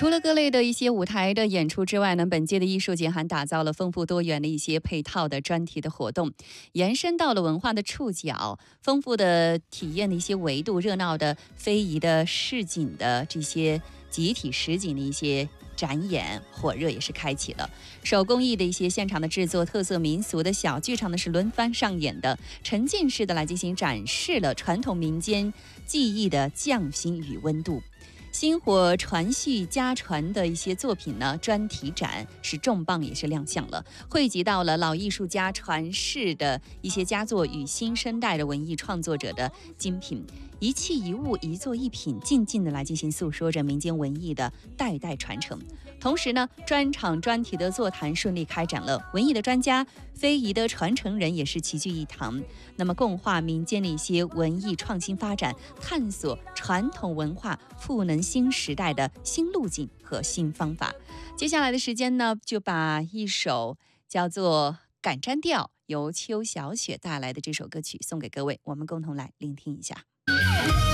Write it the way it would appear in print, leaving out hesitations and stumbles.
除了各类的一些舞台的演出之外呢，本届的艺术节还打造了丰富多元的一些配套的专题的活动，延伸到了文化的触角，丰富的体验的一些维度，热闹的非遗的市井的这些集体实景的一些展演，火热也是开启了。手工艺的一些现场的制作，特色民俗的小剧场呢是轮番上演的，沉浸式的来进行展示了传统民间技艺的匠心与温度。薪火传续家传的一些作品呢，专题展是重磅也是亮相了，汇集到了老艺术家传世的一些佳作与新生代的文艺创作者的精品，一器一物一作一品，静静的来进行诉说着民间文艺的代代传承。同时呢，专场专题的座谈顺利开展了，文艺的专家、非遗的传承人也是齐聚一堂，那么共话民间的一些文艺创新发展，探索传统文化赋能新时代的新路径和新方法。接下来的时间呢，就把一首叫做《赶毡调》由邱小雪带来的这首歌曲送给各位，我们共同来聆听一下。